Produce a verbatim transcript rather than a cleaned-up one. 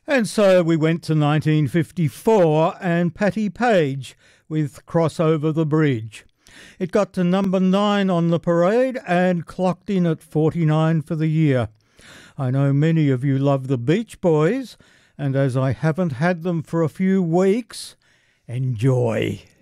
And so we went to nineteen fifty-four and Patti Page with Cross Over the Bridge. It got to number nine on the parade and clocked in at forty-nine for the year. I know many of you love the Beach Boys, and as I haven't had them for a few weeks, enjoy.